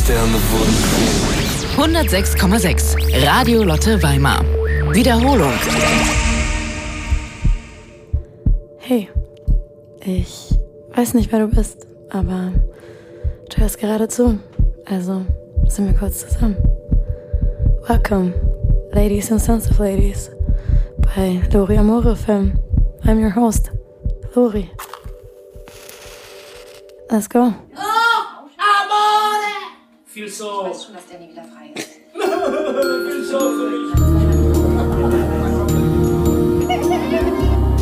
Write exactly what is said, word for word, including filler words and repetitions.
Sterne wurden. hundertsechs Komma sechs Radio Lotte Weimar. Wiederholung. Hey, ich weiß nicht, wer du bist, aber du hörst gerade zu. Also sind wir kurz zusammen. Welcome, Ladies and Sons of Ladies, bei Lori Amore Film. I'm your host, Lori. Let's go. Oh, Amore! Viel so. Ich weiß schon, dass der nie wieder frei ist. Viel so für mich.